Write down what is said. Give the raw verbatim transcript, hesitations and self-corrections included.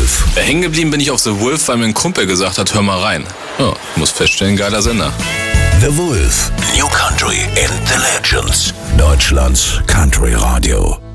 Wolf. Hängen geblieben bin ich auf The Wolf, weil mir ein Kumpel gesagt hat, hör mal rein. Ja, muss feststellen, geiler Sender. The Wolf. New Country and the Legends. Deutschlands Country Radio.